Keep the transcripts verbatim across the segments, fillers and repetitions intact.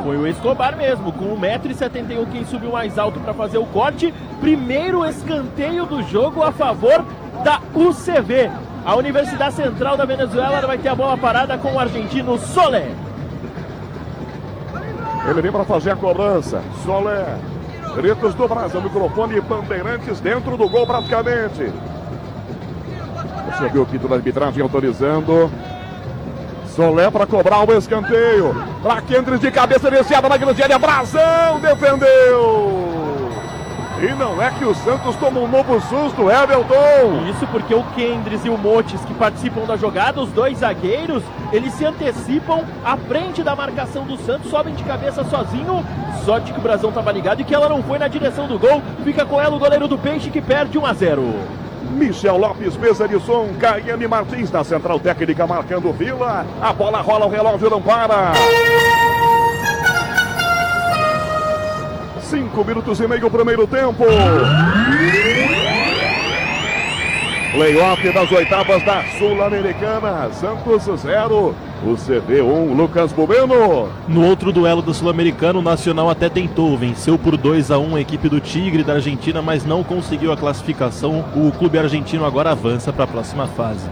Foi o Escobar mesmo, com um metro e setenta e um quem subiu mais alto para fazer o corte. Primeiro escanteio do jogo a favor da U C V. A Universidade Central da Venezuela vai ter a bola parada com o argentino Solé. Ele vem para fazer a cobrança. Solé. Gritos do Brasil, microfone e Bandeirantes dentro do gol praticamente. Você viu o pito da arbitragem autorizando. Solé para cobrar o escanteio. Para Kendrick de cabeça desciada na grande área. Brazão defendeu. E não é que o Santos toma um novo susto, Everton. Isso porque o Kendrick e o Motes, que participam da jogada, os dois zagueiros, eles se antecipam à frente da marcação do Santos, sobem de cabeça sozinho. Sorte que o Brazão estava ligado e que ela não foi na direção do gol. Fica com ela o goleiro do Peixe, que perde um a zero. Michel Lopes, mesa de som, Caiane Martins na central técnica marcando Vila. A bola rola, o relógio não para. Cinco minutos e meio, primeiro tempo. Playoff das oitavas da Sul-Americana. Santos zero, o C V um, Lucas Bubeno. No outro duelo do Sul-Americano, o Nacional até tentou, venceu por dois a um a equipe do Tigre da Argentina, mas não conseguiu a classificação. O clube argentino agora avança para a próxima fase.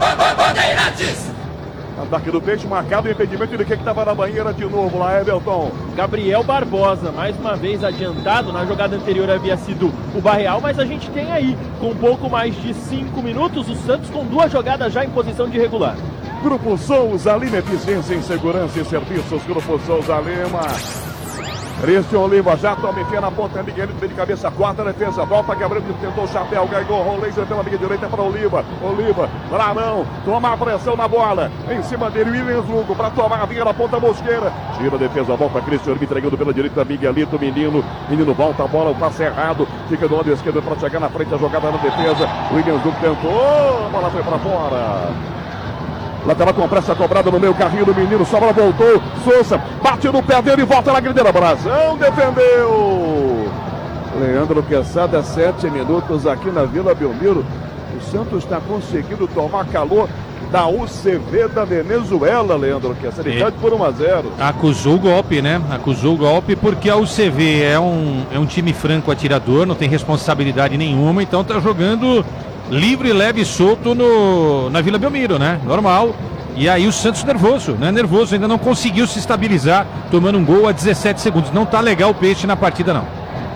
Ataque do Peixe, marcado o impedimento de quem estava na banheira de novo lá, Everton. Gabriel Barbosa, mais uma vez adiantado. Na jogada anterior havia sido o Barreal, mas a gente tem aí, com pouco mais de cinco minutos, o Santos com duas jogadas já em posição de regular. Grupo Souza Lima, eficiência em segurança e serviços. Grupo Souza Lima. Cristian Oliva já toma enfia na ponta, Miguelito de cabeça, quarta defesa, volta, Gabriel tentou o chapéu, ganhou, Roleiser pela linha direita para Oliva, Oliva, Larão, toma a pressão na bola, em cima dele, Williams Lugo, para tomar a vinha na ponta mosqueira, tira a defesa, volta, Cristian Oliva entregando pela direita, Miguelito, menino, menino volta a bola, o passe errado, fica do lado esquerdo para chegar na frente, a jogada na defesa, Williams Lugo tentou, a bola foi para fora. Lateral com pressa cobrada no meio, carrinho do menino, sobra, voltou, Souza, bate no pé dele e volta na grindeira, Brazão defendeu. Leandro Quesada, sete minutos aqui na Vila Belmiro. O Santos está conseguindo tomar calor da U C V da Venezuela, Leandro Quesada, ele perde por um a zero. Acusou o golpe, né? Acusou o golpe porque a U C V é um, é um time franco atirador, não tem responsabilidade nenhuma, então tá jogando livre, leve e solto no, na Vila Belmiro, né? Normal. E aí o Santos nervoso, né? Nervoso, ainda não conseguiu se estabilizar, tomando um gol a dezessete segundos. Não tá legal o Peixe na partida, não.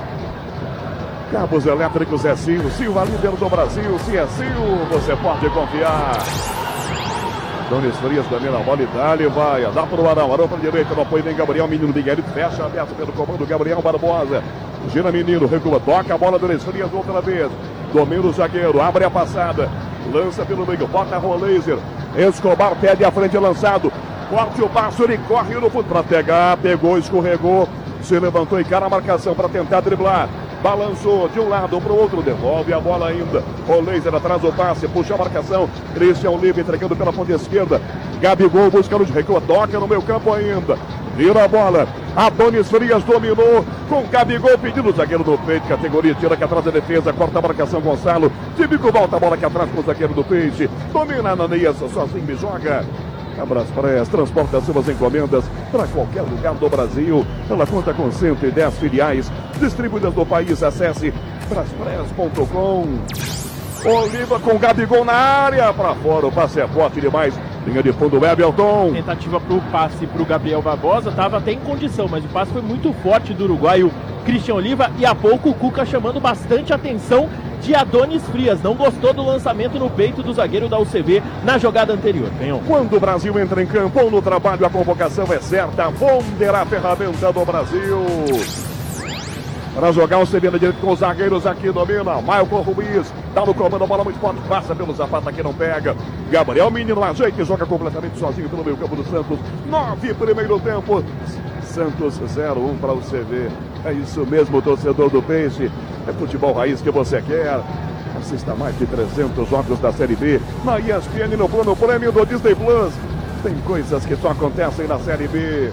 Cabos elétricos é Sil, Silva, líder do Brasil. Se é Sil, você pode confiar. Donis Frias domina a bola e dali, vai, dá pro Arão, Arão para direita, no apoio vem Gabriel, menino Miguelito, fecha aberto pelo comando, Gabriel Barbosa. Gira menino, recua, toca a bola, Donis Frias outra vez. Domina o zagueiro, abre a passada, lança pelo meio, bota a Roleiser, Escobar pede a frente, lançado, corte o passo, ele corre no fundo para pegar, pegou, escorregou, se levantou e cara a marcação para tentar driblar, balançou de um lado para o outro, devolve a bola ainda, Roleiser atrás do passe, puxa a marcação, Cristian Oliva entregando pela ponta esquerda, Gabigol buscando de recua, toca no meio campo ainda, vira a bola, Adonis Frias dominou, com Gabigol pedindo o zagueiro do Peixe, categoria, tira aqui atrás da defesa, corta a marcação Gonçalo, Tíbico volta a bola aqui atrás com o zagueiro do Peixe, domina Ananias, sozinho me joga, Cabras Praias, transporta suas encomendas para qualquer lugar do Brasil, ela conta com cento e dez filiais, distribuídas no país, acesse braspraias ponto com. Oliva com Gabigol na área, para fora, o passe é forte demais. Linha de fundo, Everton. Tentativa para o passe para o Gabriel Barbosa, estava até em condição, mas o passe foi muito forte do uruguaio Cristian Oliva. E há pouco o Cuca chamando bastante atenção de Adonis Frias. Não gostou do lançamento no peito do zagueiro da U C V na jogada anterior. Venham. Quando o Brasil entra em campo ou no trabalho, a convocação é certa. Vonder a ferramenta do Brasil. Para jogar o C V na direita com os zagueiros aqui, domina Maicon Ruiz, dá no comando, a bola muito forte, passa pelo Zapata que não pega, Gabriel Menino ajeita e joga completamente sozinho pelo meio campo do Santos, nove primeiro tempo, Santos zero um para o C V, é isso mesmo, torcedor do Peixe, é futebol raiz que você quer. Assista mais de trezentos jogos da Série B na E S P N no plano prêmio do Disney Plus, tem coisas que só acontecem na Série B.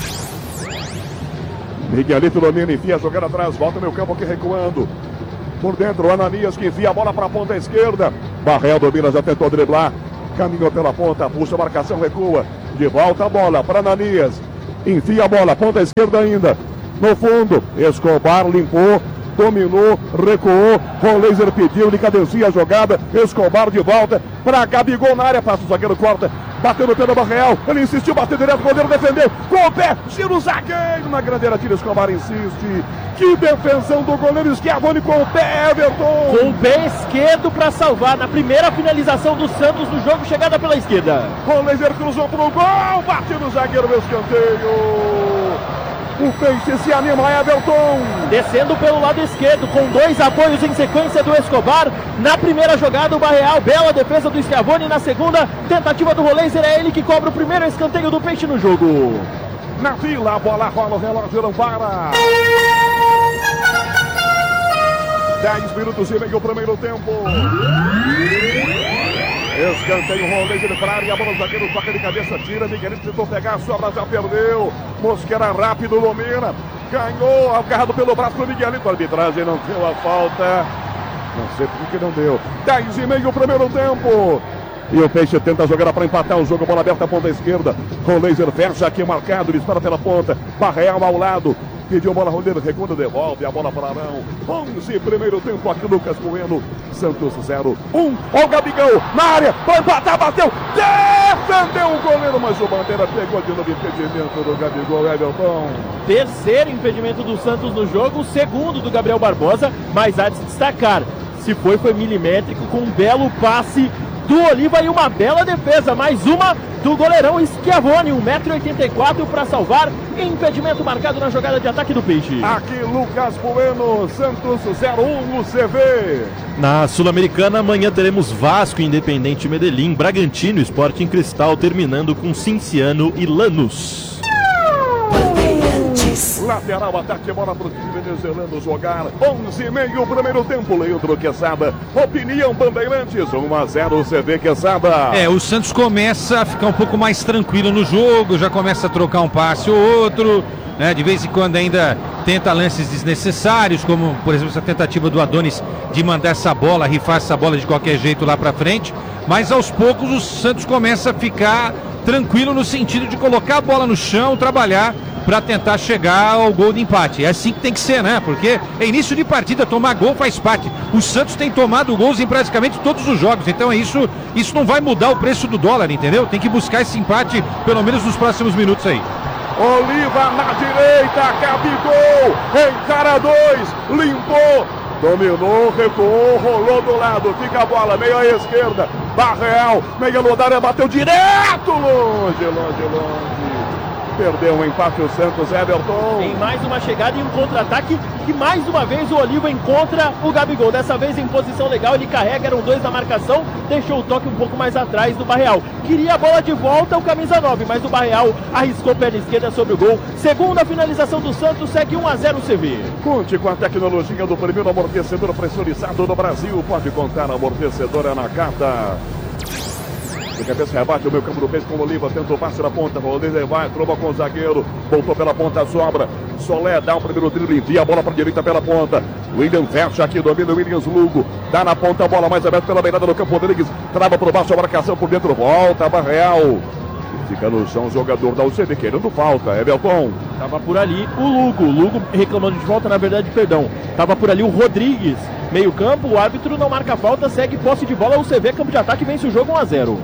Miguelito domina, enfia, jogando atrás, volta meu campo aqui recuando. Por dentro, Ananias que enfia a bola para a ponta esquerda. Barrel domina, já tentou driblar. Caminhou pela ponta, puxa a marcação, recua. De volta a bola para Ananias. enfia a bola, ponta esquerda ainda, no fundo, Escobar limpou, dominou, recuou, o Laser pediu, ele cadencia a jogada, Escobar de volta para Gabigol na área, passa o zagueiro, corta, bateu no pé do Barreal, ele insistiu, bateu direto, o goleiro defendeu, com o pé, tira o zagueiro, na grandeira tira, Escobar insiste, que defensão do goleiro Schiavoni com o pé, Everton! Com o pé esquerdo para salvar, na primeira finalização do Santos no jogo, chegada pela esquerda. O Laser cruzou pro gol, bateu no zagueiro, no escanteio. O Peixe se anima, Everton. Descendo pelo lado esquerdo, com dois apoios em sequência do Escobar. Na primeira jogada, o Barreal, bela defesa do Schiavoni. Na segunda, tentativa do Roleiser, é ele que cobra o primeiro escanteio do Peixe no jogo. Na fila, a bola rola, o relógio não para. dez minutos e meio, primeiro tempo. Escanteio, Roleiser para a área, a bola do zagueiro, toca de cabeça, tira, Miguelito tentou pegar, sobra, já perdeu. Mosquera rápido, domina, ganhou, agarrado pelo braço do Miguelito, a arbitragem não deu a falta, não sei por que não deu. dez e meio, primeiro tempo. E o Peixe tenta jogar para empatar o jogo, bola aberta, ponta esquerda. Roleiser fecha aqui marcado, ele espera pela ponta, Barreal ao lado. Pediu a bola, Roleiro, recuo, devolve a bola para Arão. onze, primeiro tempo aqui, Lucas Bueno. Santos zero, um. Ó o Gabigol na área, vai empatar, bateu. Defendeu o goleiro, mas o Bandeira pegou de novo impedimento do Gabigol, Everton. Terceiro impedimento do Santos no jogo, segundo do Gabriel Barbosa, mas há de se destacar. Se foi, foi milimétrico, com um belo passe do Oliva e uma bela defesa, mais uma do goleirão Schiavoni, um metro e oitenta e quatro para salvar, impedimento marcado na jogada de ataque do Peixe. Aqui Lucas Bueno, Santos zero um, U C V. Na Sul-Americana, amanhã teremos Vasco, Independente Medellín, Bragantino, Sporting Cristal, terminando com Cinciano e Lanús. Lateral, ataque, bola para o time venezuelano jogar. onze e meio, primeiro tempo. Leandro Quesada, opinião Bandeirantes, um a zero, C V Quesada. É, o Santos começa a ficar um pouco mais tranquilo no jogo, já começa a trocar um passe ou outro, né? De vez em quando ainda tenta lances desnecessários, como por exemplo essa tentativa do Adonis de mandar essa bola, rifar essa bola de qualquer jeito lá pra frente, mas aos poucos o Santos começa a ficar tranquilo no sentido de colocar a bola no chão, trabalhar para tentar chegar ao gol de empate. É assim que tem que ser, né? Porque é início de partida, tomar gol faz parte. O Santos tem tomado gols em praticamente todos os jogos, então é isso, isso não vai mudar o preço do dólar, entendeu? Tem que buscar esse empate, pelo menos nos próximos minutos aí. Oliva na direita, Gabigol, encara dois, limpou, dominou, recuou, rolou do lado, fica a bola, meio à esquerda, Barreal, meia lodária, bateu direto, longe, longe, longe. Perdeu um empate o Santos, Everton. Tem mais uma chegada e um contra-ataque que mais uma vez o Oliva encontra o Gabigol. Dessa vez em posição legal, ele carrega, eram dois na marcação, deixou o toque um pouco mais atrás do Barreal. Queria a bola de volta, o camisa nove, mas o Barreal arriscou perna esquerda sobre o gol. Segunda finalização do Santos, segue um a zero C V. Conte com a tecnologia do primeiro amortecedor pressurizado do Brasil. Pode contar, amortecedor é na carta. De cabeça rebate o meio campo do Peixe com o Oliva, tenta o passe na ponta, o Oliva vai, tromba com o zagueiro, voltou pela ponta, sobra, Solé dá o primeiro drible, envia a bola para a direita pela ponta, William fecha aqui, domina o Williams Lugo, dá na ponta a bola mais aberta pela beirada do campo, Rodrigues, trava por baixo a marcação por dentro, volta, Barreal, fica no chão o jogador da U C V querendo falta, Everton. Tava por ali o Lugo, o Lugo reclamando de falta, na verdade, perdão, tava por ali o Rodrigues, meio campo, o árbitro não marca falta, segue posse de bola, o C V, campo de ataque, vence o jogo um a zero.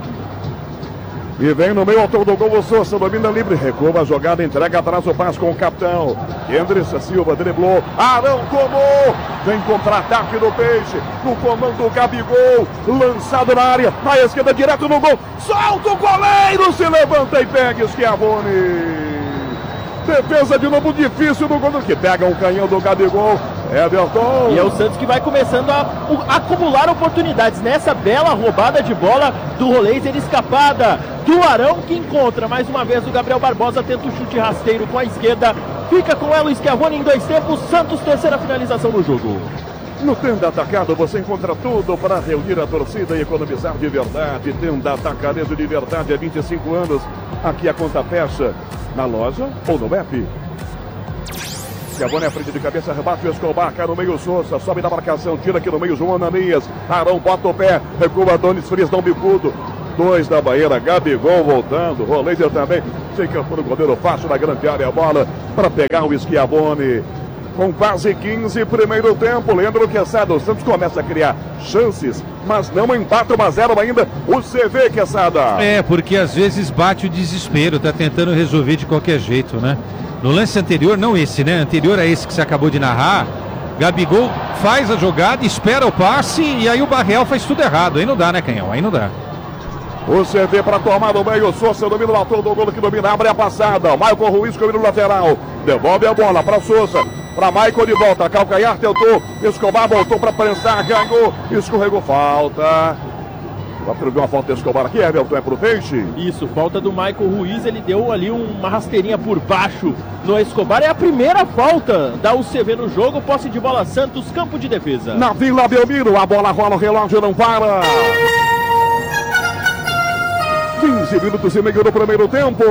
E vem no meio autor do gol o Sousa, domina livre, recua a jogada, entrega atrás o passe com o capitão. Kendrick Silva driblou, Arão tomou, vem contra-ataque do Peixe, no comando o Gabigol, lançado na área, na esquerda direto no gol, solta o goleiro, se levanta e pega Schiavoni. Defesa de novo difícil do goleiro, que pega um canhão do Gabigol. Everton. E é o Santos que vai começando a, a acumular oportunidades nessa bela roubada de bola do Roleiser, escapada do Arão, que encontra mais uma vez o Gabriel Barbosa, tenta o chute rasteiro com a esquerda, fica com ela o Schiavoni em dois tempos. Santos, terceira finalização no jogo. No Tenda Atacado você encontra tudo para reunir a torcida e economizar de verdade. Tenda Atacarejo de verdade há vinte e cinco anos. Aqui a conta fecha na loja ou no app. Schiavoni à frente de cabeça, rebate o Escobar, cai no meio Sousa, sobe na marcação, tira aqui no meio João Ananias, Arão bota o pé, recua Adonis Frias, dá um bicudo, dois da Bahia, Gabigol voltando, Roleiser também, Fica por o goleiro fácil na grande área, a bola para pegar o Schiavone. Com quase quinze, primeiro tempo, Leandro Quesada, o Santos começa a criar chances, mas não empata um a zero ainda o C V, Quesada. É, porque às vezes bate o desespero, tá tentando resolver de qualquer jeito, né? No lance anterior, não esse, né? Anterior a esse que você acabou de narrar, Gabigol faz a jogada, espera o passe e aí o Barreal faz tudo errado. Aí não dá, né, Canhão? Aí não dá. O C V para tomar no meio, Souza domina o autor do gol que domina, abre a passada. Michael Ruiz com o lateral, devolve a bola para Souza. Para Michael de volta, calcanhar tentou, Escobar voltou para prensar, ganhou, escorregou, falta. Vai pegar uma falta de Escobar aqui, Everton, é pro Peixe? Isso, falta do Michael Ruiz, ele deu ali uma rasteirinha por baixo no Escobar, é a primeira falta da U C V no jogo, posse de bola Santos, campo de defesa. Na Vila Belmiro, a bola rola, o relógio não para. quinze minutos e meio do primeiro tempo.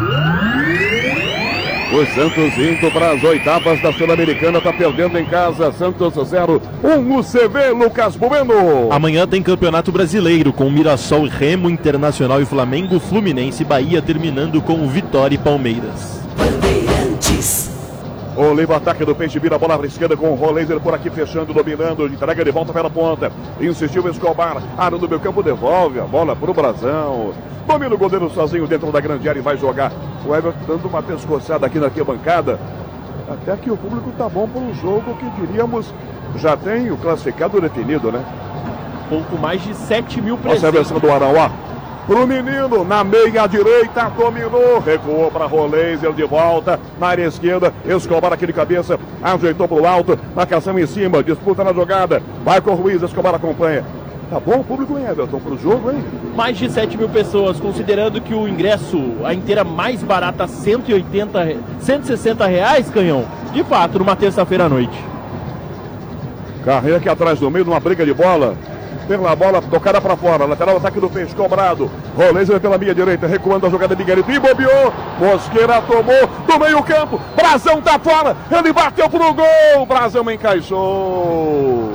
O Santos indo para as oitavas da Sul-Americana, está perdendo em casa, Santos zero, um U C V, Lucas Bueno. Amanhã tem Campeonato Brasileiro, com Mirassol, Remo, Internacional e Flamengo, Fluminense e Bahia, terminando com Vitória e Palmeiras. Bandeirantes. O livre ataque do Peixe vira a bola para a esquerda com o Roleiser por aqui fechando, dominando, entrega de volta pela ponta. Insistiu o Escobar, área do meu campo, devolve a bola para o Brasão. Domina o goleiro sozinho dentro da grande área e vai jogar. O Everton dando uma pescoçada aqui na arquibancada. Até que o público tá bom para um jogo que diríamos já tem o classificado definido, né? Pouco mais de sete mil presentes. Nossa, a versão do Arauá. Pro menino, na meia direita, dominou, recuou para Roleiser de volta, na área esquerda, Escobar aqui de cabeça, ajeitou pro alto, marcação em cima, disputa na jogada, vai com o Ruiz, Escobar acompanha. Tá bom o público, hein, Everton, pro jogo, hein? Mais de sete mil pessoas, considerando que o ingresso, a inteira mais barata, cento e oitenta, cento e sessenta reais, Canhão, de fato, numa terça-feira à noite. Carreira aqui atrás do meio, numa briga de bola. Pela bola tocada para fora, lateral ataque do Peixe, cobrado. Roleiser pela minha direita, recuando a jogada de Guerreiro. E bobeou, Mosqueira tomou do meio campo. Brazão tá fora, ele bateu pro gol. Brazão encaixou.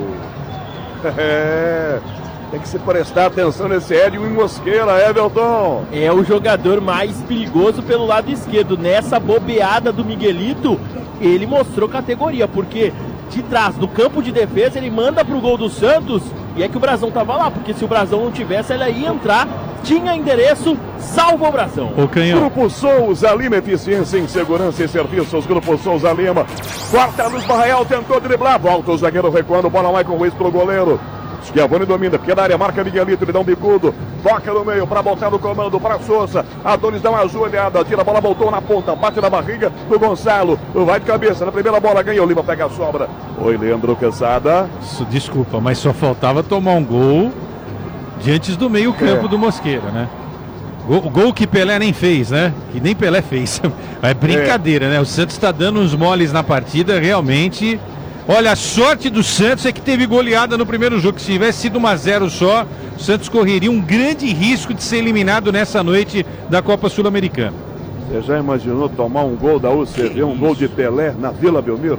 É, tem que se prestar atenção nesse Edinho e Mosqueira, Everton. É o jogador mais perigoso pelo lado esquerdo. Nessa bobeada do Miguelito, ele mostrou categoria, porque de trás, do campo de defesa, ele manda pro gol do Santos. E é que o Brazão tava lá, porque se o Brazão não tivesse, ele ia entrar, tinha endereço, salva o Brazão. O Canhão. Grupo Souza Lima, eficiência em segurança e serviços. Grupo Souza Lima. Quarta luz, Barreal tentou driblar, volta o zagueiro recuando, bola Michael Ruiz pro goleiro. Schiavone domina, pequena área, marca Miguelito, ele dá um bicudo, toca no meio para botar no comando para Souza. Adonis dá uma ajoelhada, tira a bola, voltou na ponta, bate na barriga do Gonçalo, vai de cabeça, na primeira bola ganha, o Lima pega a sobra. Oi, Leandro Quesada. Desculpa, mas só faltava tomar um gol diante do meio campo é. do Mosqueira, né? Gol, gol que Pelé nem fez, né? Que nem Pelé fez. É brincadeira, é. né? O Santos está dando uns moles na partida, realmente. Olha, a sorte do Santos é que teve goleada no primeiro jogo. Se tivesse sido um a zero só, o Santos correria um grande risco de ser eliminado nessa noite da Copa Sul-Americana. Você já imaginou tomar um gol da U C V, um gol de Pelé na Vila Belmiro?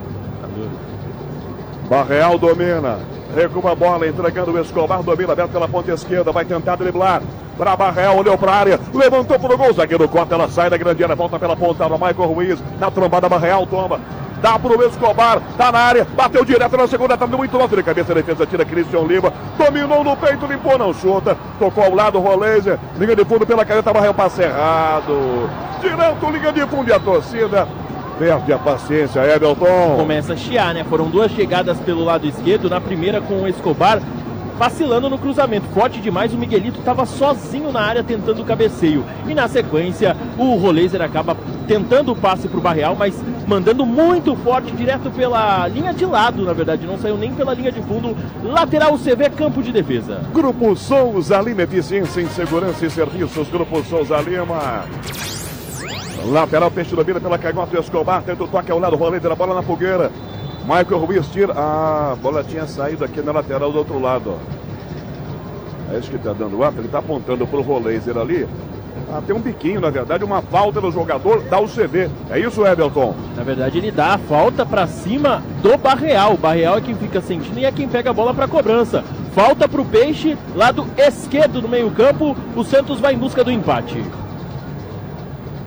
Barreal domina, recua a bola, entregando o Escobar, domina, aberto pela ponta esquerda, vai tentar driblar. Para Barreal, olhou para a área, levantou para o gol, zagueiro corta, ela sai da grande área, volta pela ponta para Michael Ruiz, na trombada Barreal, toma. Dá pro Escobar, tá na área, bateu direto na segunda, tá muito alto de cabeça, a defesa tira Christian Lima, dominou no peito, limpou, não chuta, tocou ao lado, Roleiser, linha de fundo pela caneta, Barreal, passe errado, direto, linha de fundo e a torcida perde a paciência, Everton. Começa a chiar, né? Foram duas chegadas pelo lado esquerdo, na primeira com o Escobar, vacilando no cruzamento, forte demais, o Miguelito estava sozinho na área tentando o cabeceio, e na sequência o Roleiser acaba tentando o passe para o Barreal, mas mandando muito forte, direto pela linha de lado, na verdade, não saiu nem pela linha de fundo, lateral C V, campo de defesa. Grupo Souza Lima, eficiência em segurança e serviços, Grupo Souza Lima. Lateral, Peixe domina pela canhota, Escobar, tenta o toque ao lado, Roleiser, a bola na fogueira. Michael Ruiz tira. Ah, a bola tinha saído aqui na lateral do outro lado. Ó. É isso que está dando ar. Ele está apontando para o Roleiser ali. Ah, tem um biquinho, na verdade, uma falta do jogador da U C V. É isso, Everton? Na verdade, ele dá a falta para cima do Barreal. O Barreal é quem fica sentindo e é quem pega a bola para cobrança. Falta para o Peixe, lado esquerdo do meio campo. O Santos vai em busca do empate.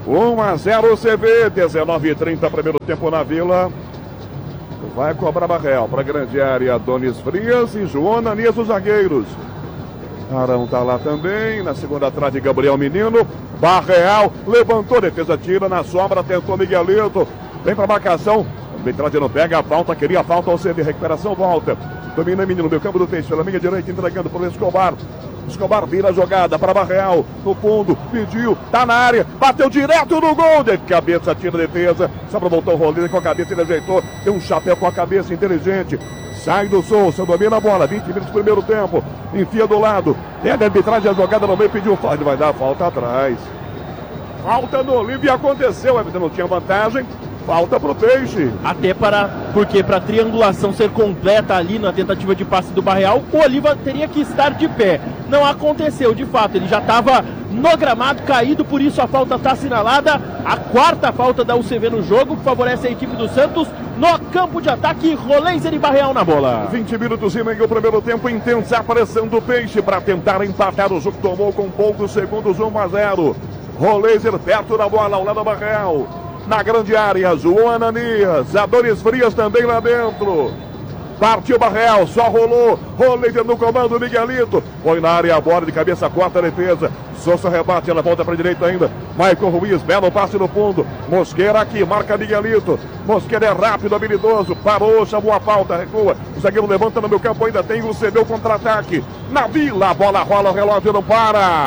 um a zero o C V, dezenove e trinta, primeiro tempo na Vila. Vai cobrar Barreal para a grande área, Donis Frias e João Ananias, os zagueiros. Arão tá lá também, na segunda trave Gabriel Menino. Barreal levantou, defesa tira, na sombra tentou Miguelito. Vem para marcação, arbitragem não pega a falta, queria a falta ao C V, recuperação, volta. Domina Menino, meu campo do Peixe, pela minha direita, entregando para o Escobar. Escobar vira a jogada para Barreal, no fundo, pediu, tá na área, bateu direto no gol, de cabeça, tira a defesa, só para voltar o Rolê com a cabeça, ele ajeitou, deu um chapéu com a cabeça, inteligente, sai do Souza, domina a bola, vinte minutos do primeiro tempo, enfia do lado, tem a arbitragem, a jogada no meio, pediu falta, ele vai dar a falta atrás. Falta no Olívia, aconteceu, ainda não tinha vantagem. Falta pro Peixe. Até para, porque para a triangulação ser completa ali na tentativa de passe do Barreal, o Oliva teria que estar de pé. Não aconteceu, de fato, ele já estava no gramado, caído, por isso a falta está assinalada. A quarta falta da U C V no jogo, que favorece a equipe do Santos. No campo de ataque, Roleiser e Barreal na bola. vinte minutos e meio, primeiro tempo, intensa pressão do Peixe para tentar empatar o jogo. Tomou com poucos segundos, um a zero. Roleiser perto da bola, ao lado do Barreal. Na grande área, João Ananias, Adonis Frias também lá dentro. Partiu Barreal, só rolou. Roleiser no comando, Miguelito. Foi na área, a bola de cabeça, quarta a defesa. Souza rebate, ela volta para a direita ainda. Michael Ruiz, belo passe no fundo. Mosqueira aqui, marca Miguelito. Mosqueira é rápido, habilidoso. Parou, chamou a falta, recua. O zagueiro levanta no meu campo, ainda tem o C V, o contra-ataque. Na Vila, a bola rola, o relógio não para.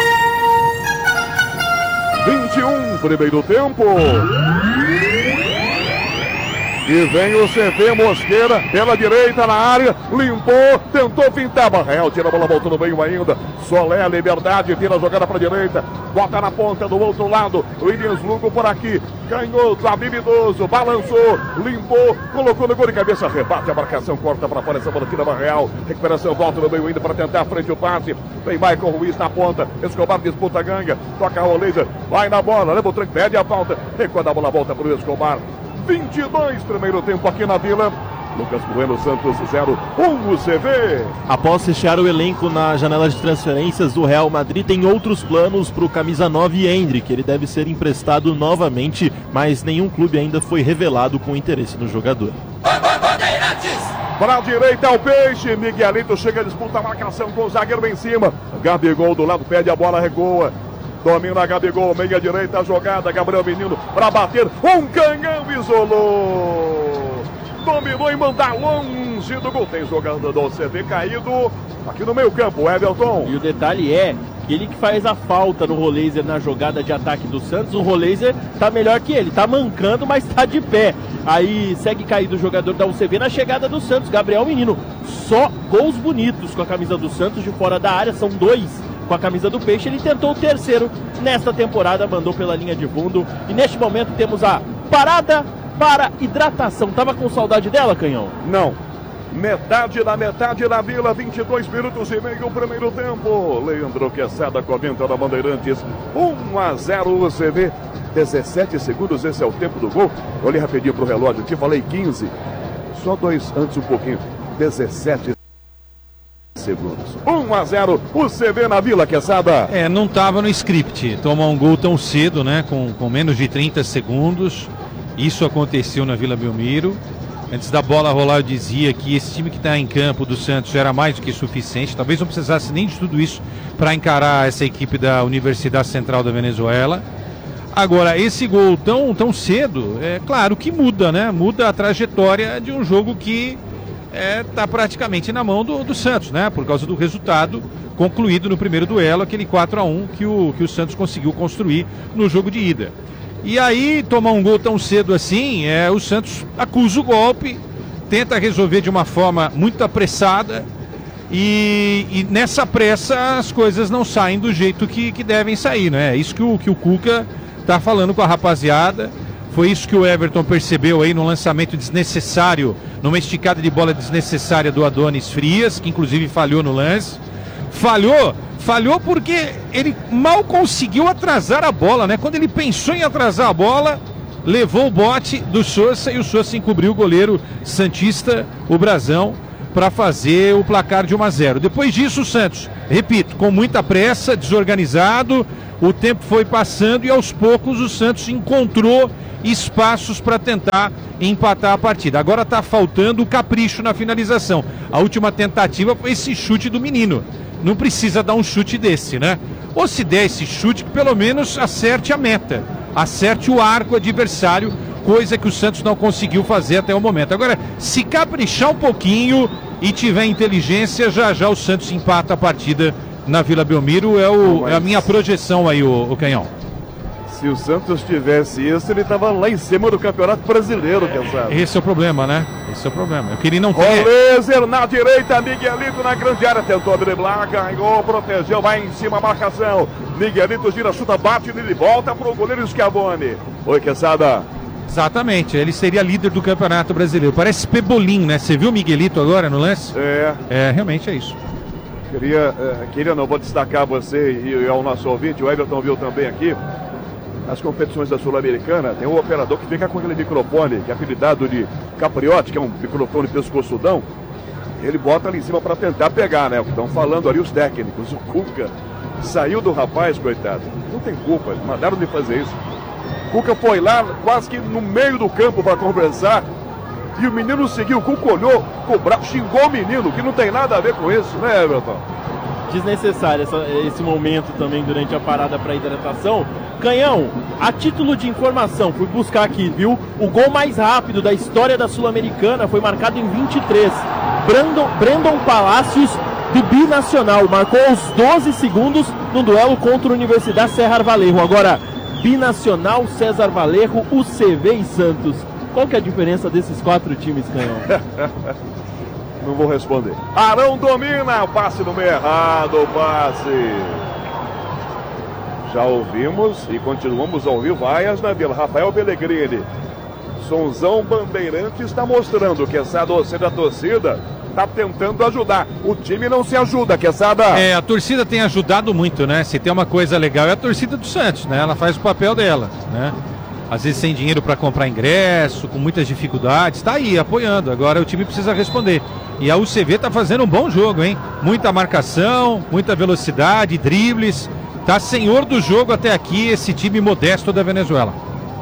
vinte e um, primeiro tempo. E vem o C V, Mosqueira, pela direita na área, limpou, tentou fintar, Barreal, tira a bola, voltou no meio ainda. Solé, Liberdade, tira a jogada para a direita, bota na ponta do outro lado, Williams Lugo por aqui, canhoto, habilidoso, balançou, limpou, colocou no gol de cabeça, rebate a marcação, corta para fora, essa bola tira Barreal, recuperação, volta no meio ainda para tentar frente o passe, vem Michael Ruiz na ponta, Escobar disputa, ganha, toca a Roleiser, vai na bola, leva o tranque, pede a falta, e quando a bola volta para o Escobar. vinte e dois, primeiro tempo aqui na Vila. Lucas Bueno, Santos zero, um o C V. Após fechar o elenco na janela de transferências, o Real Madrid tem outros planos para o camisa nove Hendrick. Ele deve ser emprestado novamente, mas nenhum clube ainda foi revelado com interesse no jogador. Para a direita é o Peixe, Miguelito chega a disputa a marcação com o zagueiro em cima. Gabigol do lado, pede a bola, recua. Domina Gabigol, meia direita, a jogada, Gabriel Menino para bater, um canhão, isolou. Dominou e mandar longe do gol. Tem jogada do C V caído aqui no meio campo, Everton. E o detalhe é que ele que faz a falta no Roleiser na jogada de ataque do Santos. O Roleiser tá melhor que ele, tá mancando, mas tá de pé. Aí segue caído o jogador da U C V na chegada do Santos, Gabriel Menino. Só gols bonitos com a camisa do Santos de fora da área, são dois com a camisa do Peixe. Ele tentou o terceiro nesta temporada, mandou pela linha de fundo. E neste momento temos a parada para hidratação. Tava com saudade dela, Canhão? Não. Metade da metade da Vila, vinte e dois minutos e meio, primeiro tempo. Leandro Quesada comenta da Bandeirantes. um a zero o C V. dezessete segundos, esse é o tempo do gol. Olhei rapidinho pro relógio aqui, falei quinze. Só dois antes um pouquinho. dezessete segundos. um a zero o C V na Vila, Quesada. É, não estava no script. Tomar um gol tão cedo, né? Com, com menos de trinta segundos. Isso aconteceu na Vila Belmiro. Antes da bola rolar, eu dizia que esse time que está em campo do Santos já era mais do que suficiente. Talvez não precisasse nem de tudo isso para encarar essa equipe da Universidade Central da Venezuela. Agora, esse gol tão, tão cedo, é claro que muda, né? Muda a trajetória de um jogo que está é, praticamente na mão do, do Santos, né? Por causa do resultado concluído no primeiro duelo, aquele quatro a um que o, que o Santos conseguiu construir no jogo de ida. E aí, tomar um gol tão cedo assim, é, o Santos acusa o golpe, tenta resolver de uma forma muito apressada e, e nessa pressa as coisas não saem do jeito que, que devem sair, né? É isso que o, que o Cuca tá falando com a rapaziada. Foi isso que o Everton percebeu aí no lançamento desnecessário, numa esticada de bola desnecessária do Adonis Frias, que inclusive falhou no lance. Falhou, falhou porque ele mal conseguiu atrasar a bola, né? Quando ele pensou em atrasar a bola, levou o bote do Souza e o Souza encobriu o goleiro santista, o Brazão, para fazer o placar de um a zero. Depois disso, o Santos, repito, com muita pressa, desorganizado, O tempo foi passando e aos poucos o Santos encontrou espaços para tentar empatar a partida. Agora está faltando o capricho na finalização. A última tentativa foi esse chute do menino. Não precisa dar um chute desse, né? Ou se der esse chute, que pelo menos acerte a meta, acerte o arco adversário, coisa que o Santos não conseguiu fazer até o momento. Agora, se caprichar um pouquinho e tiver inteligência, já já o Santos empata a partida na Vila Belmiro. É, o, é a minha projeção aí, o, o Canhão. Se o Santos tivesse isso, ele estava lá em cima do Campeonato Brasileiro, quem sabe. Esse é o problema, né? Esse é o problema. Eu queria não ter... Olezer na direita, Miguelito na grande área, tentou driblar, ganhou, protegeu, vai em cima a marcação. Miguelito gira, chuta, bate, ele volta pro goleiro Schiavone. Oi, Quesada. Exatamente, ele seria líder do Campeonato Brasileiro. Parece Pebolim, né? Você viu o Miguelito agora no lance? É. É, realmente é isso. Queria, é, queria não, vou destacar você e, e ao nosso ouvinte, o Everton viu também aqui. Nas competições da Sul-Americana, tem um operador que fica com aquele microfone, que é apelidado de Capriote, que é um microfone pescoçudão. Ele bota ali em cima para tentar pegar, né? O que estão falando ali os técnicos. O Cuca saiu do rapaz, coitado. Não tem culpa, mandaram de fazer isso. O Cuca foi lá quase que no meio do campo para conversar. E o menino seguiu, o Cuca olhou, cobrou, xingou o menino, que não tem nada a ver com isso, né, Everton? Desnecessário essa, esse momento também durante a parada para hidratação. Canhão, a título de informação, fui buscar aqui, viu? O gol mais rápido da história da Sul-Americana foi marcado em vinte e três. Brandon, Brandon Palacios, do Binacional, marcou aos doze segundos no duelo contra a Universidade César Vallejo. Agora, Binacional, César Vallejo, U C V e Santos. Qual que é a diferença desses quatro times, Canhão? Não vou responder. Arão domina, o passe no meio errado, o passe. Já ouvimos e continuamos a ouvir vaias na Vila. Rafael Pellegrini. Sonzão Bandeirante está mostrando que essa doce da torcida está tentando ajudar. O time não se ajuda, Quesada. É, a torcida tem ajudado muito, né? Se tem uma coisa legal é a torcida do Santos, né? Ela faz o papel dela, né? Às vezes sem dinheiro para comprar ingresso, com muitas dificuldades, está aí apoiando. Agora o time precisa responder. E a U C V está fazendo um bom jogo, hein? Muita marcação, muita velocidade, dribles. Tá senhor do jogo até aqui esse time modesto da Venezuela.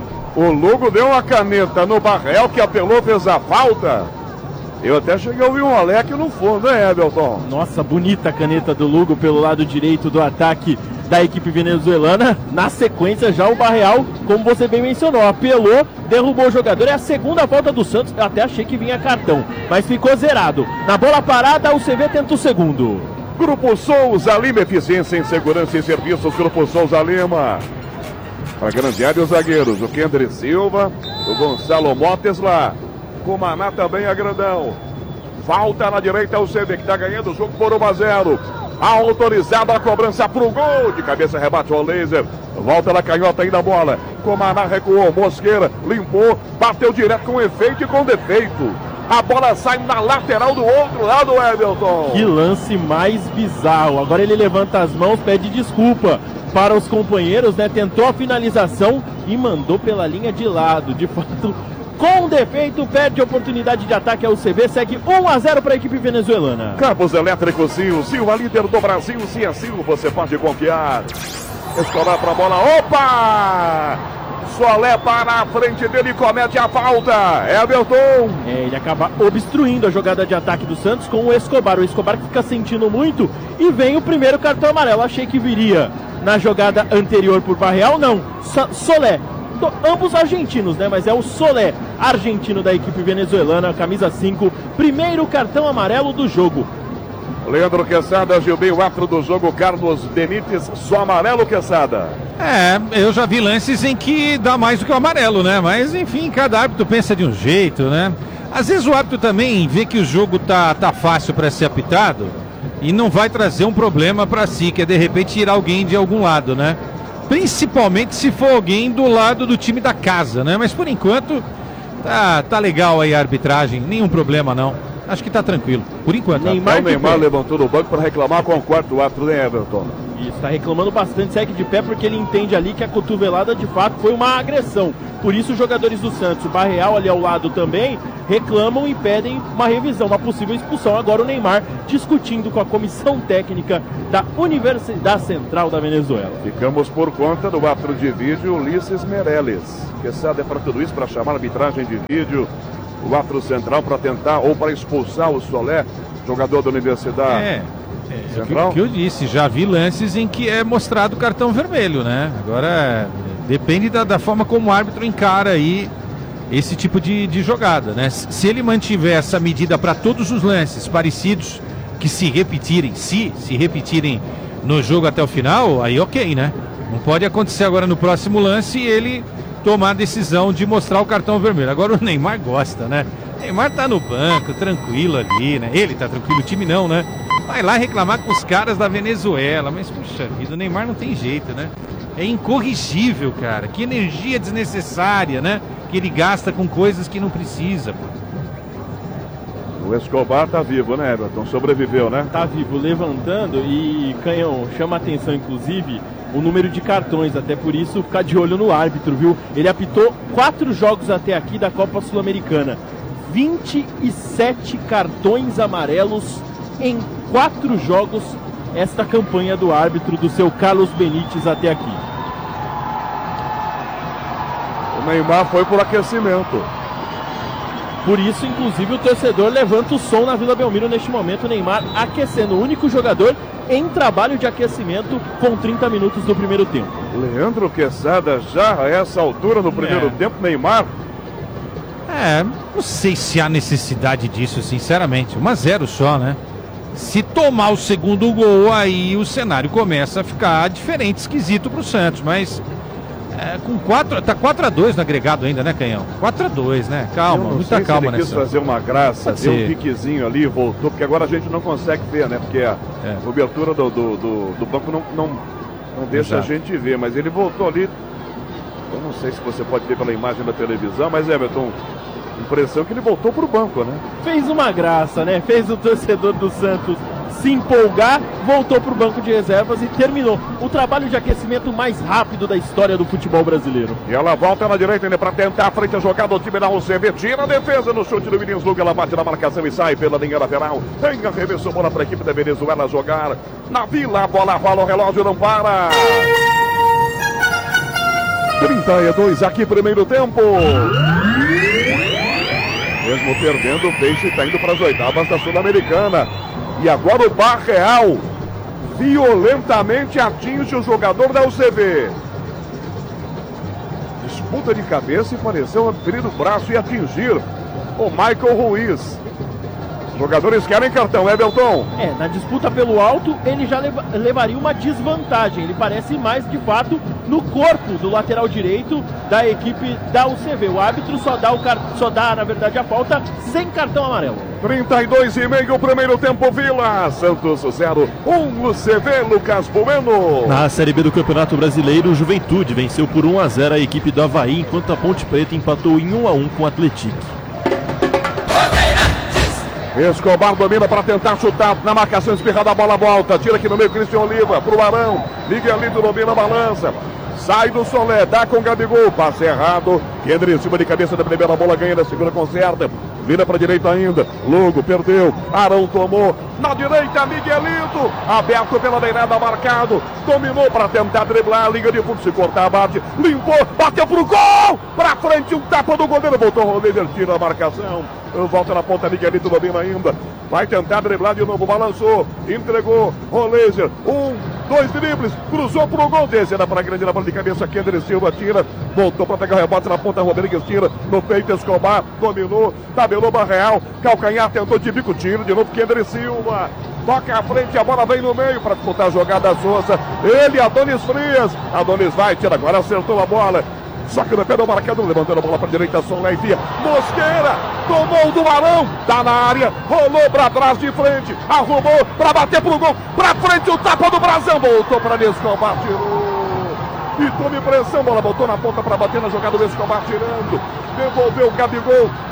O Lugo deu uma caneta no Barrel, que apelou, fez a falta. Eu até cheguei a ouvir um Alec no fundo, né, Everton? Nossa, bonita a caneta do Lugo pelo lado direito do ataque da equipe venezuelana. Na sequência já o Barreal, como você bem mencionou, apelou, derrubou o jogador. É a segunda falta do Santos, eu até achei que vinha cartão, mas ficou zerado. Na bola parada, o C V tenta o segundo. Grupo Souza Lima, eficiência em segurança e serviços. Grupo Souza Lima. Para grande área, os zagueiros, o Kendry Silva, o Gonçalo Motes lá. O Maná também é grandão. Falta na direita, o C V que está ganhando o jogo por um a zero. Autorizada a cobrança pro gol. De cabeça rebate o laser. Volta na canhota aí da bola. Comaná recuou, Mosqueira limpou, bateu direto com efeito e com defeito. A bola sai na lateral do outro lado, Everton. Que lance mais bizarro. Agora ele levanta as mãos, pede desculpa para os companheiros, né? Tentou a finalização e mandou pela linha de lado. De fato, com defeito, perde a oportunidade de ataque ao U C V. Segue um a zero para a equipe venezuelana. Cabos elétricos Sil, Sil, a líder do Brasil. Sim, é Sil, você pode confiar. Escolar para a bola, opa! Solé para a frente dele, comete a falta. Everton. É, ele acaba obstruindo a jogada de ataque do Santos com o Escobar. O Escobar que fica sentindo muito e vem o primeiro cartão amarelo. Achei que viria na jogada anterior por Barreal, não. So Solé. Do, ambos argentinos, né? Mas é o Solé, argentino da equipe venezuelana, camisa cinco. Primeiro cartão amarelo do jogo. Leandro Quesada, Gilbei, o árbitro do jogo, Carlos Benítez, só amarelo, Quesada. É, eu já vi lances em que dá mais do que o amarelo, né? Mas, enfim, cada árbitro pensa de um jeito, né? Às vezes o árbitro também vê que o jogo tá, tá fácil para ser apitado e não vai trazer um problema para si, que é de repente tirar alguém de algum lado, né? Principalmente se for alguém do lado do time da casa, né? Mas por enquanto tá, tá legal aí a arbitragem, nenhum problema não. Acho que tá tranquilo, por enquanto. Neymar, o Neymar levantou no banco para reclamar com o quarto árbitro, né, Everton? Isso, tá reclamando bastante, segue de pé porque ele entende ali que a cotovelada de fato foi uma agressão. Por isso os jogadores do Santos, o Barreal ali ao lado também, reclamam e pedem uma revisão, uma possível expulsão. Agora o Neymar discutindo com a comissão técnica da Universidade Central da Venezuela. Ficamos por conta do árbitro de vídeo, Ulisses Meirelles. Quesada é para tudo isso, para chamar a arbitragem de vídeo, o árbitro central para tentar ou para expulsar o Solé, jogador da Universidade. É. É, o que eu disse, já vi lances em que é mostrado cartão vermelho, né? Agora, depende da, da forma como o árbitro encara aí esse tipo de, de jogada, né? Se ele mantiver essa medida para todos os lances parecidos que se repetirem, se se repetirem no jogo até o final, aí ok, né? Não pode acontecer agora no próximo lance ele tomar a decisão de mostrar o cartão vermelho. Agora o Neymar gosta, né? O Neymar tá no banco, tranquilo ali, né? Ele tá tranquilo, o time não, né? Vai lá reclamar com os caras da Venezuela. Mas, puxa vida, o Neymar não tem jeito, né? É incorrigível, cara. Que energia desnecessária, né? Que ele gasta com coisas que não precisa, pô. O Escobar tá vivo, né, Everton? Sobreviveu, né? Tá vivo, levantando e, Canhão, chama a atenção, inclusive, o número de cartões. Até por isso, ficar de olho no árbitro, viu? Ele apitou quatro jogos até aqui da Copa Sul-Americana. vinte e sete cartões amarelos em quatro jogos, esta campanha do árbitro do seu Carlos Benítez até aqui. O Neymar foi por aquecimento. Por isso, inclusive, o torcedor levanta o som na Vila Belmiro neste momento. O Neymar aquecendo, o único jogador em trabalho de aquecimento com trinta minutos do primeiro tempo. Leandro Quesada já a essa altura no primeiro É. tempo, Neymar. É, não sei se há necessidade disso, sinceramente. um a zero só, né? Se tomar o segundo gol, aí o cenário começa a ficar diferente, esquisito pro Santos, mas é, com quatro, tá quatro a dois no agregado ainda, né, Canhão? quatro a dois, né? Calma, Eu não muita sei calma se ele nessa. quis fazer uma graça, Pode deu ser. um piquezinho ali, voltou, porque agora a gente não consegue ver, né? Porque a É. cobertura do, do, do, do banco não, não, não deixa Exato. a gente ver, mas ele voltou ali. Eu não sei se você pode ver pela imagem da televisão, mas Everton, impressão que ele voltou pro banco, né? Fez uma graça, né? Fez o torcedor do Santos se empolgar, voltou para o banco de reservas e terminou o trabalho de aquecimento mais rápido da história do futebol brasileiro. E ela volta na direita ainda para tentar a frente a jogada do time da U C V. Tira a defesa no chute do Vinícius Luga. Ela bate na marcação e sai pela linha lateral. Tem arremesso, bola para a equipe da Venezuela jogar. Na Vila, a bola rola, o relógio não para. trinta e dois aqui, primeiro tempo. Mesmo perdendo, o Peixe está indo para as oitavas da Sul-Americana. E agora o Barreal violentamente atinge o jogador da U C V. Disputa de cabeça e pareceu abrir o braço e atingir o Michael Ruiz. Jogadores querem cartão, Everton. É, na disputa pelo alto, ele já leva, levaria uma desvantagem. Ele parece mais, de fato, no corpo do lateral direito da equipe da U C V. O árbitro só dá, o car... só dá na verdade, a falta sem cartão amarelo. trinta e dois e meio, primeiro tempo, Vila. Santos zero, um U C V, Lucas Bueno. Na Série B do Campeonato Brasileiro, o Juventude venceu por um a zero a equipe do Avaí, enquanto a Ponte Preta empatou em um a um com o Atlético. Escobar domina para tentar chutar na marcação, espirrada, a bola volta, tira aqui no meio, Cristian Oliva, pro Arão, Miguelito domina, balança, sai do Solé, dá com o Gabigol, passe errado, Kendrick em cima de cabeça da primeira bola, ganha da segunda, conserta, vira para a direita ainda, Lugo perdeu, Arão tomou, na direita, Miguelito, aberto pela beirada, marcado, dominou para tentar driblar, liga de fundo, se cortar, bate, limpou, bateu pro gol, pra frente, um tapa do goleiro, voltou o Rolezer, tira a marcação, volta na ponta, Miguelito domina ainda, vai tentar driblar de novo, balançou, entregou, Rolezer, um, dois dribles, cruzou pro gol, descendo para a grande, na bola de cabeça, Kendrick Silva tira, voltou para pegar o rebote na ponta, Rodrigues tira, no peito, Escobar, dominou, tabelou Barreal, calcanhar, tentou de bico, tiro, de novo, Kendrick Silva, toca à frente, a bola vem no meio para disputar a jogada Souza, ele, Adonis Frias, Adonis vai, tira, agora acertou a bola, só que no pé do marcador, levantando a bola para a direita, Solé envia, Mosqueira, tomou do Arão, tá na área, rolou para trás de frente, arrumou para bater pro gol, para frente o tapa do Brasão, voltou para Escobar, tirou, e tome pressão, bola voltou na ponta para bater na jogada do Escobar, tirando, devolveu o Gabigol,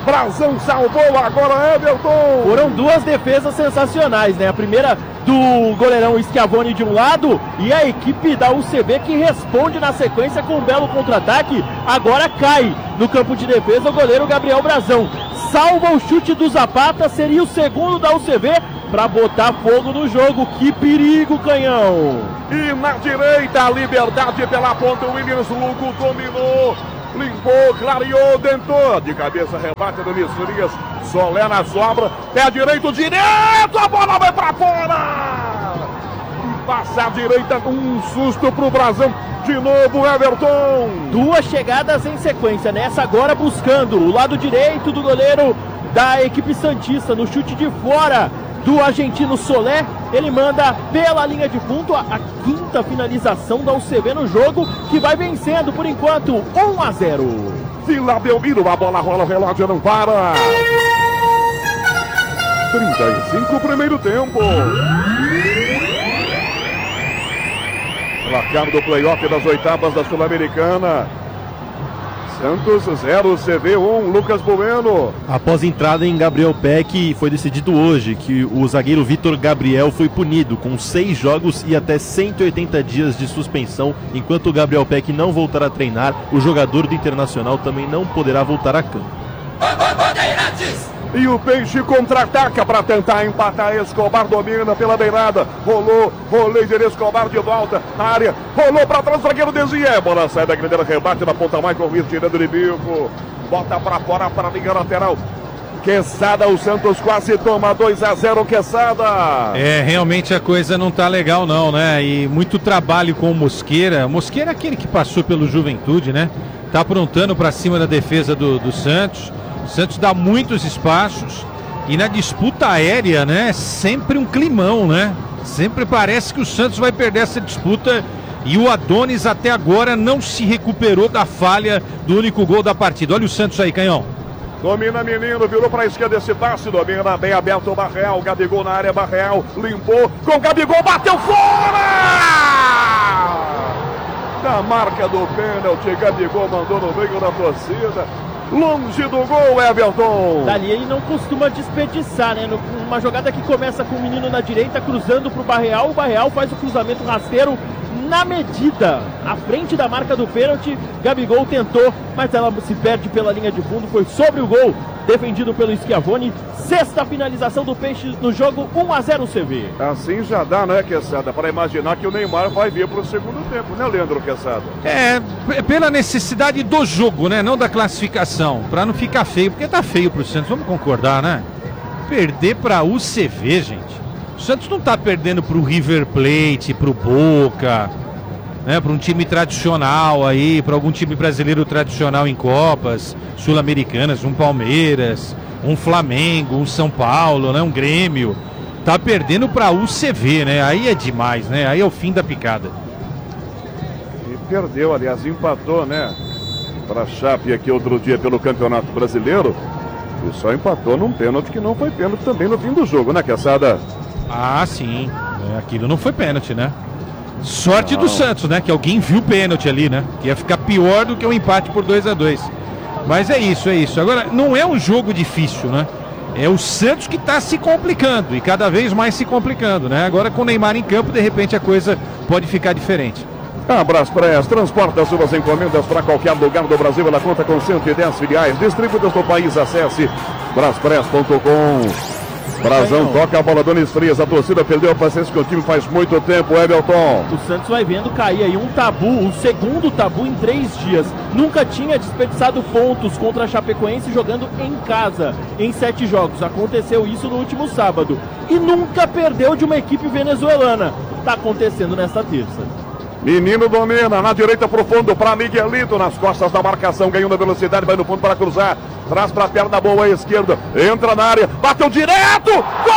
Brazão salvou, agora Everton. Foram duas defesas sensacionais, né? A primeira do goleirão Schiavoni de um lado e a equipe da U C B que responde na sequência com um belo contra-ataque. Agora cai no campo de defesa o goleiro Gabriel Brazão. Salva o chute do Zapata, seria o segundo da U C B para botar fogo no jogo. Que perigo, Canhão! E na direita, a liberdade pela ponta, o Williams Lugo dominou, limpou, clareou, tentou, de cabeça rebate do Luiz Frias, Solé na sobra, pé direito, direto, a bola vai para fora! Passa a direita, um susto pro Brazão, de novo Everton! Duas chegadas em sequência, nessa agora buscando o lado direito do goleiro da equipe santista, no chute de fora do argentino Solé, ele manda pela linha de fundo a, a quinta finalização da U C B no jogo, que vai vencendo por enquanto um a zero. Vila Belmiro, a bola rola, o relógio não para. trinta e cinco primeiro tempo. Placar do playoff das oitavas da Sul-Americana. Santos zero, C V um, Lucas Bueno. Após entrada em Gabriel Peck, foi decidido hoje que o zagueiro Vitor Gabriel foi punido com seis jogos e até cento e oitenta dias de suspensão. Enquanto o Gabriel Peck não voltar a treinar, o jogador do Internacional também não poderá voltar a campo. E o Peixe contra-ataca para tentar empatar. Escobar domina pela beirada. Rolou, rolei de Escobar de volta na área. Rolou para trás, o zagueiro desvia. Bola sai da grandeira, rebate na ponta mais, Michael Ruiz tirando de bico. Bota para fora para a linha lateral. Quesada, o Santos quase toma dois a zero, Quesada. É, realmente a coisa não tá legal não, né? E muito trabalho com o Mosqueira. Mosqueira é aquele que passou pelo Juventude, né? Tá aprontando para cima da defesa do, do Santos. O Santos dá muitos espaços e na disputa aérea, né, sempre um climão, né? Sempre parece que o Santos vai perder essa disputa e o Adonis até agora não se recuperou da falha do único gol da partida. Olha o Santos aí, Canhão. Domina menino, virou para a esquerda esse passe, domina bem aberto o Barreal, Gabigol na área, Barreal limpou, com Gabigol, bateu fora! Na marca do pênalti, Gabigol mandou no meio da torcida. Longe do gol, Everton. Dali ele não costuma desperdiçar, né? Uma jogada que começa com o menino na direita, cruzando para o Barreal. O Barreal faz o cruzamento rasteiro na medida, à frente da marca do pênalti. Gabigol tentou, mas ela se perde pela linha de fundo. Foi sobre o gol, defendido pelo Schiavoni. Sexta finalização do Peixe no jogo, um a zero C V. Assim já dá, né, Quesada? Para imaginar que o Neymar vai vir para o segundo tempo, né, Leandro Quesada? É, pela necessidade do jogo, né? Não da classificação. Para não ficar feio, porque tá feio pro Santos, vamos concordar, né? Perder para U C V, gente. O Santos não tá perdendo pro River Plate, pro Boca, né? Para um time tradicional aí, para algum time brasileiro tradicional em Copas Sul-Americanas, um Palmeiras, um Flamengo, um São Paulo, né? Um Grêmio. Tá perdendo para U C V, né? Aí é demais, né? Aí é o fim da picada. E perdeu, aliás, empatou, né? Para a Chape aqui outro dia pelo Campeonato Brasileiro. E só empatou num pênalti que não foi pênalti também no fim do jogo, né, Quesada? Ah, sim. É, aquilo não foi pênalti, né? Sorte não. do Santos, né? Que alguém viu pênalti ali, né? Que ia ficar pior do que o um empate por dois a dois. Mas é isso, é isso. Agora, não é um jogo difícil, né? É o Santos que está se complicando e cada vez mais se complicando, né? Agora com o Neymar em campo, de repente a coisa pode ficar diferente. A Braspress transporta suas encomendas para qualquer lugar do Brasil. Ela conta com cento e dez filiais distribuídas no país. Acesse braspress ponto com. Brazão toca a bola, Donis Frias. A torcida perdeu a paciência com o time faz muito tempo, Everton. O Santos vai vendo cair aí um tabu, o segundo tabu em três dias. Nunca tinha desperdiçado pontos contra a Chapecoense jogando em casa em sete jogos. Aconteceu isso no último sábado. E nunca perdeu de uma equipe venezuelana. Está acontecendo nesta terça. Menino domina, na direita pro fundo para Miguelito, nas costas da marcação, ganhando a velocidade, vai no fundo para cruzar, traz para a perna boa à esquerda, entra na área, bateu direto, gol!